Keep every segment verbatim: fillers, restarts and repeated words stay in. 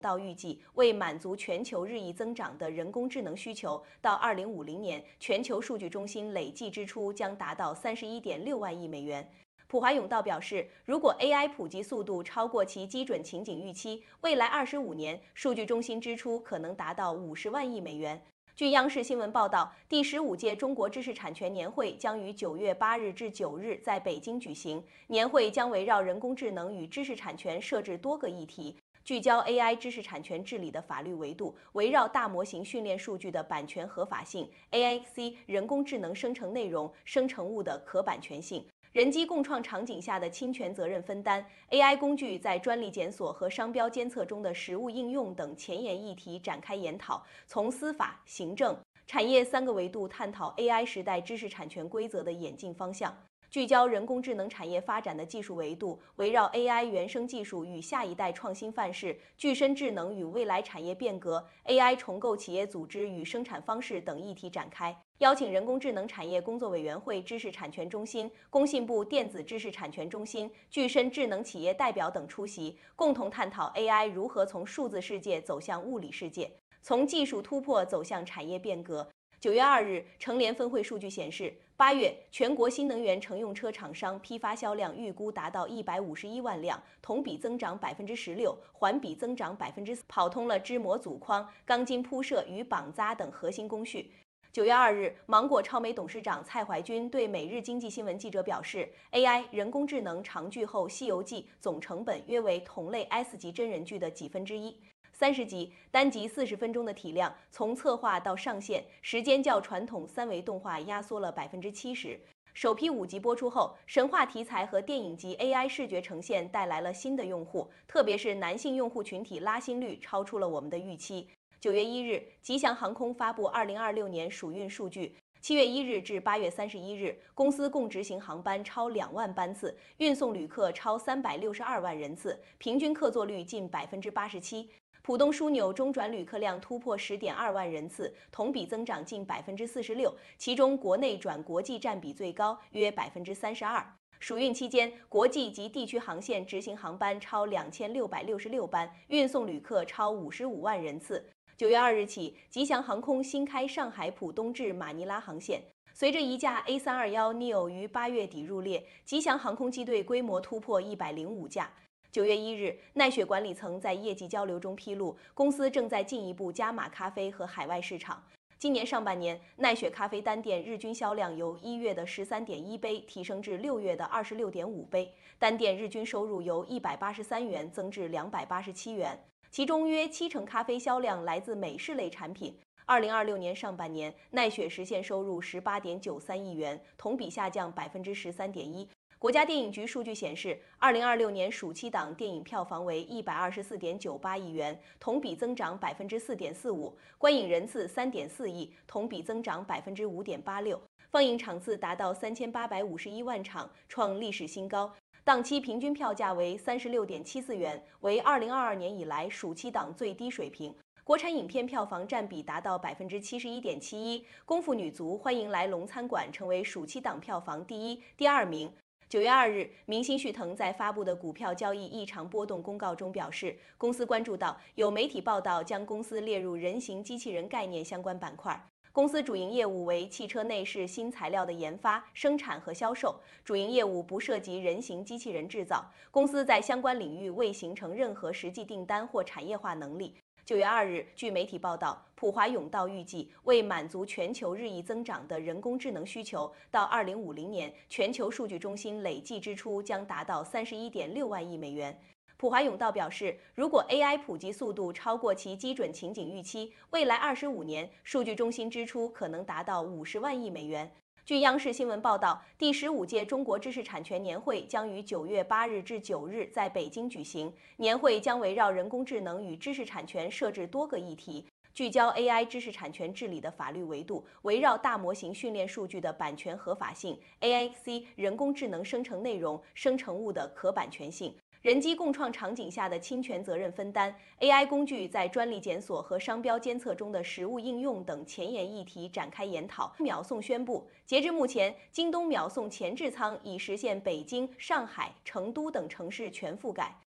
到预计，为满足全球日益增长的人工智能需求，到二零五零年，全球数据中心累计支出将达到三十一点六万亿美元。普华永道表示，如果 A I 普及速度超过其基准情景预期，未来二十五年，数据中心支出可能达到五十万亿美元。据央视新闻报道，第十五届中国知识产权年会将于九月八日至九日在北京举行。年会将围绕人工智能与知识产权设置多个议题，聚焦 A I 知识产权治理的法律维度，围绕大模型训练数据的版权合法性、A I C 人工智能生成内容、生成物的可版权性、人机共创场景下的侵权责任分担、A I 工具在专利检索和商标监测中的实务应用等前沿议题展开研讨，从司法、行政、产业三个维度探讨 A I 时代知识产权规则的演进方向。聚焦人工智能产业发展的技术维度，围绕 A I 原生技术与下一代创新范式、具身智能与未来产业变革、A I 重构企业组织与生产方式等议题展开，邀请人工智能产业工作委员会知识产权中心、工信部电子知识产权中心、具身智能企业代表等出席，共同探讨 A I 如何从数字世界走向物理世界，从技术突破走向产业变革。九月二日，成联分会数据显示，八月全国新能源乘用车厂商批发销量预估达到一百五十一万辆，同比增长百分之十六，环比增长百分之四，跑通了支模组框、钢筋铺设与绑扎等核心工序。九月二日，芒果超媒董事长蔡怀君对每日经济新闻记者表示 ，A I 人工智能长剧后《西游记》总成本约为同类 S 级真人剧的几分之一。三十集，单集四十分钟的体量，从策划到上线，时间较传统三维动画压缩了百分之七十。首批五集播出后，神话题材和电影级 A I 视觉呈现带来了新的用户，特别是男性用户群体拉新率超出了我们的预期。九月一日，吉祥航空发布二零二六年暑运数据。七月一日至八月三十一日，公司共执行航班超两万班次，运送旅客超三百六十二万人次，平均客座率近百分之八十七。浦东枢纽中转旅客量突破十点二万人次，同比增长近百分之四十六，其中国内转国际占比最高，约百分之三十二。暑运期间，国际及地区航线执行航班超两千六百六十六班，运送旅客超五十五万人次。九月二日起，吉祥航空新开上海浦东至马尼拉航线。随着一架 A 三二一 neo 于八月底入列，吉祥航空机队规模突破一百零五架。九月一日，奈雪管理层在业绩交流中披露，公司正在进一步加码咖啡和海外市场。今年上半年，奈雪咖啡单店日均销量由一月的十三点一杯提升至六月的二十六点五杯，单店日均收入由一百八十三元增至两百八十七元，其中约七成咖啡销量来自美式类产品。二零二六年上半年，奈雪实现收入十八点九三亿元，同比下降百分之十三点一。国家电影局数据显示，二零二六年暑期档电影票房为一百二十四点九八亿元，同比增长百分之四点四五，观影人次三点四亿，同比增长百分之五点八六，放映场次达到三千八百五十一万场，创历史新高。档期平均票价为三十六点七四元，为二零二二年以来暑期档最低水平。国产影片票房占比达到百分之七十一点七一，《功夫女足欢迎来龙餐馆》成为暑期档票房第一、第二名。九月二日，明星旭腾在发布的股票交易异常波动公告中表示，公司关注到有媒体报道将公司列入人形机器人概念相关板块。公司主营业务为汽车内饰新材料的研发、生产和销售，主营业务不涉及人形机器人制造。公司在相关领域未形成任何实际订单或产业化能力。九月二日，据媒体报道，普华永道预计，为满足全球日益增长的人工智能需求，到二零五零年，全球数据中心累计支出将达到三十一点六万亿美元。普华永道表示，如果 A I 普及速度超过其基准情景预期，未来二十五年，数据中心支出可能达到五十万亿美元。据央视新闻报道，第十五届中国知识产权年会将于九月八日至九日在北京举行。年会将围绕人工智能与知识产权设置多个议题，聚焦 A I 知识产权治理的法律维度，围绕大模型训练数据的版权合法性、A I C 人工智能生成内容、生成物的可版权性、人机共创场景下的侵权责任分担、A I 工具在专利检索和商标监测中的实务应用等前沿议题展开研讨。秒送宣布，截至目前，京东秒送前置仓已实现北京、上海、成都等城市全覆盖。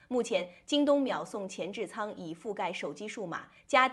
目前，京东秒送前置仓已覆盖手机数码、家